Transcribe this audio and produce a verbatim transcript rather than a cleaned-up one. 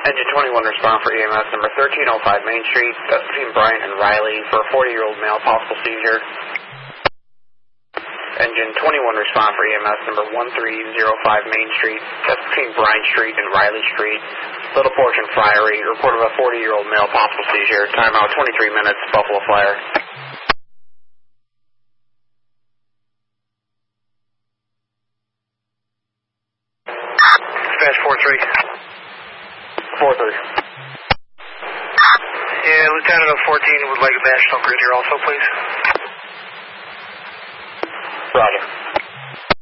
Engine twenty-one, respond for E M S number thirteen oh five Main Street. That's between Bryant and Riley for a forty-year-old male, possible seizure. Engine twenty-one, respond for E M S number one three oh five Main Street. That's between Bryant Street and Riley Street. Little Portion Friary. Report of a forty-year-old male, possible seizure. Timeout twenty-three minutes. Buffalo Flyer. Dispatch four three. four three. Yeah, Lieutenant of fourteen would like a National Grid here also, please. Roger.